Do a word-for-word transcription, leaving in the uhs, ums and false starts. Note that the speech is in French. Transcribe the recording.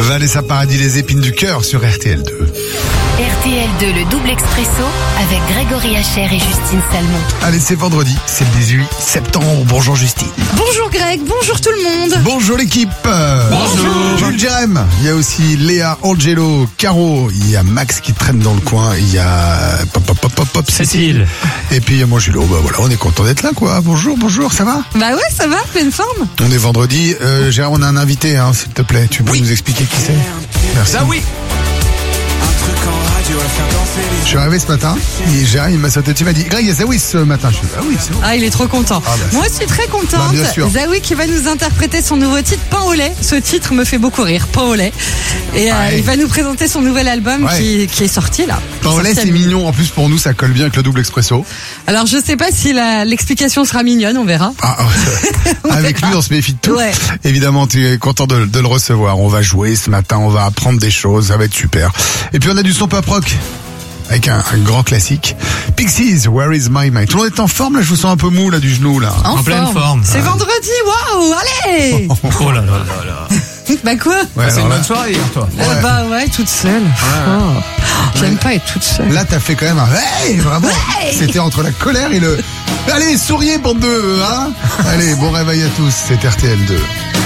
Vanessa Paradis, les épines du cœur sur R T L deux. R T L deux, le double expresso avec Grégory Hacher et Justine Salmon. Allez, c'est vendredi, c'est le dix-huit septembre. Bonjour Justine. Bonjour Greg, bonjour tout le monde. Bonjour l'équipe. Bonjour. Jules Jérém. Il y a aussi Léa, Angelo, Caro. Il y a Max qui traîne dans le coin. Il y a pop pop pop pop pop Cécile. Et puis il y a moi Julo. Bah voilà, on est content d'être là quoi. Bonjour, bonjour, ça va? Bah ouais, ça va, pleine forme. On est vendredi. Euh, Jérém, on a un invité, hein, s'il te plaît. Tu peux Oui. nous expliquer qui c'est? Merci. Ah oui. Je suis arrivé ce matin, et Gérard, il m'a sauté dessus, il m'a dit, Greg, il y a Zawi ce matin. Je suis ah oui, c'est bon. Ah, il est trop content. Ah bah, Moi aussi très contente. Bah, bien sûr. Zawi qui va nous interpréter son nouveau titre, Pain au lait. Ce titre me fait beaucoup rire, Pain au lait. Et euh, Ouais. il va nous présenter son nouvel album Ouais. qui, qui est sorti là. Pain au lait, Sorti à c'est minuit. mignon. En plus, pour nous, ça colle bien avec le double expresso. Alors je sais pas si la- l'explication sera mignonne, on verra. Ah, On avec verra. lui, on se méfie de tout. Ouais. Évidemment, tu es content de, de le recevoir. On va jouer ce matin, on va apprendre des choses, ça va être super. Et puis, on a du son pop rock. Avec un, un grand classique. Pixies, Where is my mind? Tout le monde est en forme, là, je vous sens un peu mou, là, du genou, là. En pleine forme. C'est vendredi, waouh, allez. Oh là là là là. Bah quoi? Ouais, C'est alors une là, bonne soirée hier, toi. Euh, Ouais. Bah ouais, toute seule. Oh. J'aime pas être toute seule. là, t'as fait quand même un hey, vraiment. Ouais. C'était entre la colère et le allez, souriez, bande de, hein? Allez, bon réveil à tous, c'est R T L deux.